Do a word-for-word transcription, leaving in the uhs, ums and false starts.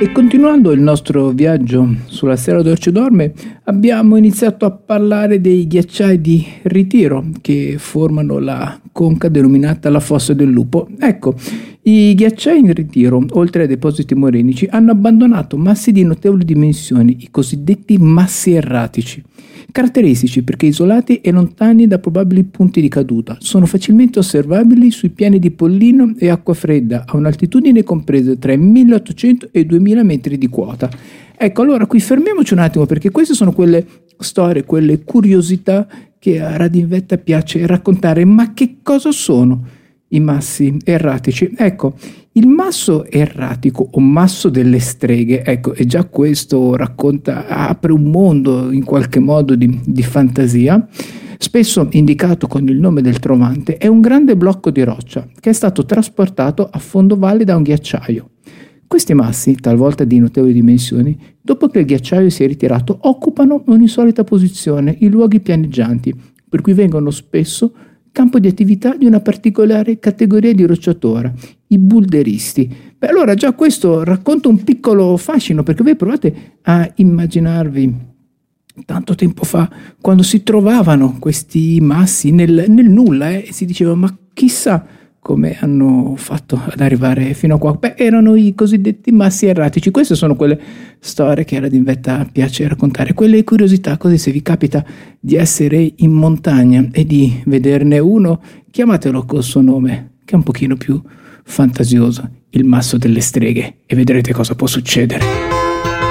E continuando il nostro viaggio sulla Serra d'Orcio d'Orme, abbiamo iniziato a parlare dei ghiacciai di ritiro che formano la conca denominata la Fossa del Lupo. Ecco, i ghiacciai in ritiro, oltre ai depositi morenici, hanno abbandonato massi di notevoli dimensioni, i cosiddetti massi erratici. Caratteristici perché isolati e lontani da probabili punti di caduta, sono facilmente osservabili sui piani di Pollino e Acquafredda a un'altitudine compresa tra i milleottocento e i duemila metri di quota. Ecco, allora qui fermiamoci un attimo, perché queste sono quelle storie, quelle curiosità che a Radin piace raccontare. Ma che cosa sono i massi erratici? Ecco, il masso erratico o masso delle streghe, ecco, e già questo racconta, apre un mondo in qualche modo di, di fantasia, spesso indicato con il nome del trovante, è un grande blocco di roccia che è stato trasportato a fondovalle da un ghiacciaio. Questi massi, talvolta di notevoli dimensioni, dopo che il ghiacciaio si è ritirato, occupano un'insolita posizione in luoghi pianeggianti, per cui vengono spesso campo di attività di una particolare categoria di rocciatora, i boulderisti. Beh, allora già questo racconta un piccolo fascino, perché voi provate a immaginarvi tanto tempo fa, quando si trovavano questi massi nel, nel nulla, eh, e si diceva, ma chissà come hanno fatto ad arrivare fino a qua. Beh, erano i cosiddetti massi erratici. Queste sono quelle storie che a Radin piace raccontare, quelle curiosità, così se vi capita di essere in montagna e di vederne uno, chiamatelo col suo nome, che è un pochino più fantasioso, il masso delle streghe, e vedrete cosa può succedere.